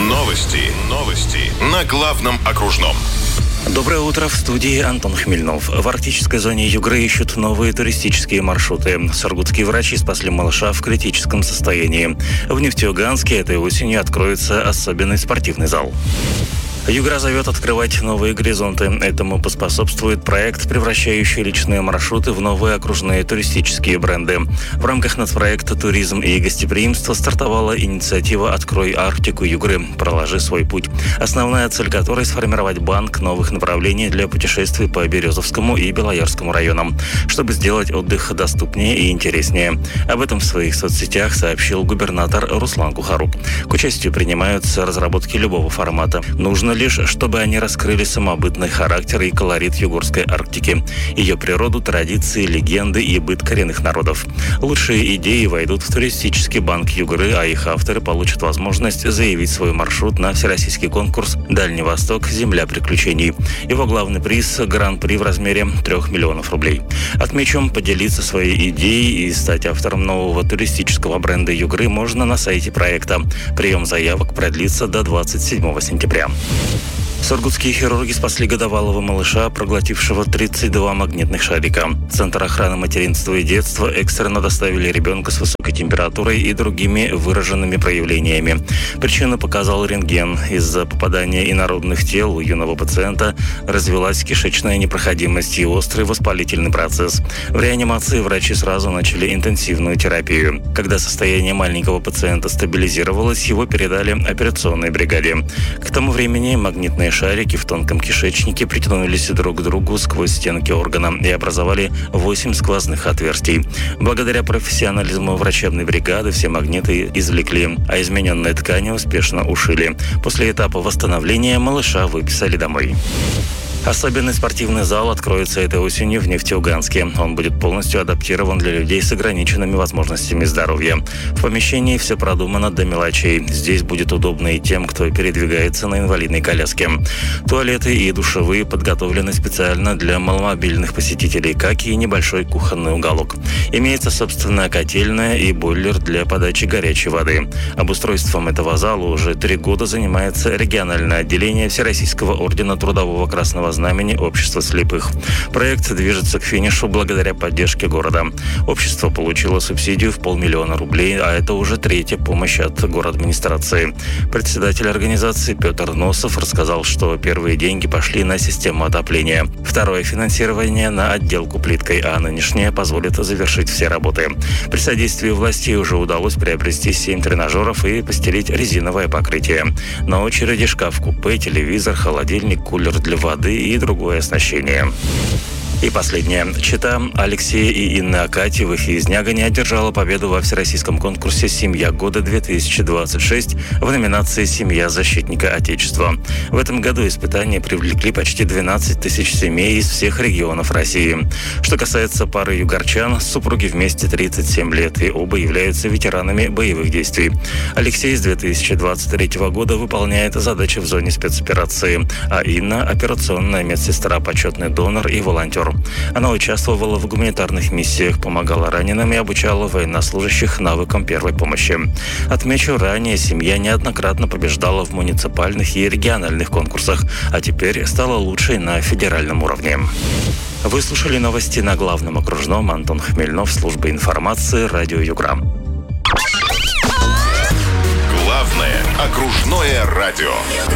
Новости на главном окружном. Доброе утро, в студии Антон Хмельнов. В арктической зоне Югры ищут новые туристические маршруты. Сургутские врачи спасли малыша в критическом состоянии. В Нефтеюганске этой осенью откроется особенный спортивный зал. Югра зовет открывать новые горизонты. Этому поспособствует проект, превращающий личные маршруты в новые окружные туристические бренды. В рамках нацпроекта «Туризм и гостеприимство» стартовала инициатива «Открой Арктику Югры. Проложи свой путь», основная цель которой – сформировать банк новых направлений для путешествий по Березовскому и Белоярскому районам, чтобы сделать отдых доступнее и интереснее. Об этом в своих соцсетях сообщил губернатор Руслан Кухарук. К участию принимаются разработки любого формата. Нужно лишь, чтобы они раскрыли самобытный характер и колорит Югорской Арктики, ее природу, традиции, легенды и быт коренных народов. Лучшие идеи войдут в туристический банк Югры, а их авторы получат возможность заявить свой маршрут на всероссийский конкурс «Дальний Восток. Земля приключений». Его главный приз – гран-при в размере 3 миллионов рублей. Отмечу, поделиться своей идеей и стать автором нового туристического бренда Югры можно на сайте проекта. Прием заявок продлится до 27 сентября. Сургутские хирурги спасли годовалого малыша, проглотившего 32 магнитных шарика. Центр охраны материнства и детства экстренно доставили ребенка с высокой температурой и другими выраженными проявлениями. Причину показал рентген. Из-за попадания инородных тел у юного пациента развилась кишечная непроходимость и острый воспалительный процесс. В реанимации врачи сразу начали интенсивную терапию. Когда состояние маленького пациента стабилизировалось, его передали операционной бригаде. К тому времени магнитные шарики в тонком кишечнике притянулись друг к другу сквозь стенки органа и образовали 8 сквозных отверстий. Благодаря профессионализму врачебной бригады все магниты извлекли, а измененные ткани успешно ушили. После этапа восстановления малыша выписали домой. Особенный спортивный зал откроется этой осенью в Нефтеюганске. Он будет полностью адаптирован для людей с ограниченными возможностями здоровья. В помещении все продумано до мелочей. Здесь будет удобно и тем, кто передвигается на инвалидной коляске. Туалеты и душевые подготовлены специально для маломобильных посетителей, как и небольшой кухонный уголок. Имеется собственная котельная и бойлер для подачи горячей воды. Обустройством этого зала уже 3 года занимается региональное отделение Всероссийского ордена Трудового Красного Знамени Общества слепых. Проект движется к финишу благодаря поддержке города. Общество получило субсидию в 500 000 рублей, а это уже 3-я помощь от городадминистрации. Председатель организации Петр Носов рассказал, что первые деньги пошли на систему отопления. Второе финансирование на отделку плиткой, а нынешнее позволит завершить все работы. При содействии властей уже удалось приобрести 7 тренажеров и постелить резиновое покрытие. На очереди шкаф-купе, телевизор, холодильник, кулер для воды и другое оснащение. И последнее. Чета Алексея и Инны Акатьевых из Нягани одержала победу во всероссийском конкурсе «Семья года-2026» в номинации «Семья защитника Отечества». В этом году испытания привлекли почти 12 тысяч семей из всех регионов России. Что касается пары югорчан, супруги вместе 37 лет, и оба являются ветеранами боевых действий. Алексей с 2023 года выполняет задачи в зоне спецоперации, а Инна – операционная медсестра, почетный донор и волонтер. Она участвовала в гуманитарных миссиях, помогала раненым и обучала военнослужащих навыкам первой помощи. Отмечу, ранее семья неоднократно побеждала в муниципальных и региональных конкурсах, а теперь стала лучшей на федеральном уровне. Вы слушали новости на главном окружном. Антон Хмельнов, служба информации, радио Югра. Главное окружное радио.